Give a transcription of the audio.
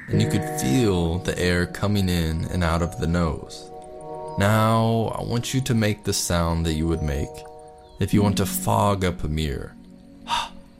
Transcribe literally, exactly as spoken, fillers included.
and you could feel the air coming in and out of the nose. Now, I want you to make the sound that you would make if you want to fog up a mirror